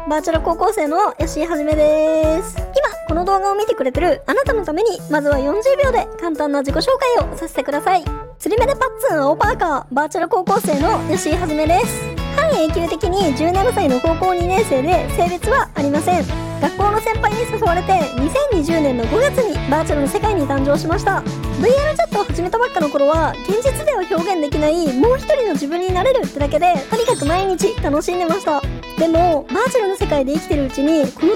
バーチャル高校生の吉井はじめです。今この動画を見てくれてるあなたのために、まずは40秒で簡単な自己紹介をさせてください。釣り目でパッツン青パーカー、バーチャル高校生の吉井はじめです。半永久的に17歳の高校2年生で、性別はありません。学校の先輩に誘われて2020年の5月にバーチャルの世界に誕生しました。 VR チャットを始めたばっかの頃は、現実では表現できないもう一人の自分になれるってだけで、とにかく毎日楽しんでました。でもバーチャルの世界で生きてるうちに、この